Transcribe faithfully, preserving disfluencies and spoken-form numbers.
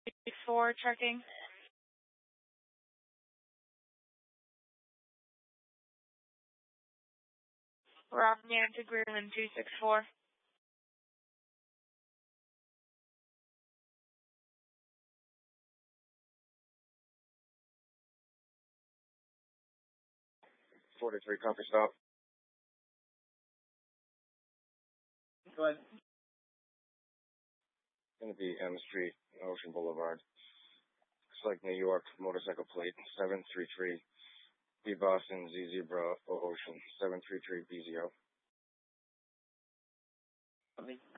four checking. Rob Yankee Greenland two six four. forty-three, copy, stop. Go ahead. Going to be M Street, Ocean Boulevard. Looks like New York, motorcycle plate, seven three three. B Boston, Z Zebra, O Ocean, seven three three B Z O. Copy.